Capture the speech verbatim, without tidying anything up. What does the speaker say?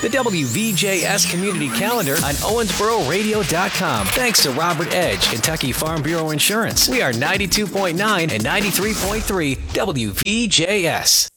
the W V J S Community Calendar on Owensboro Radio dot com. Thanks to Robert Edge, Kentucky Farm Bureau Insurance. We are ninety-two point nine and ninety-three point three W V J S.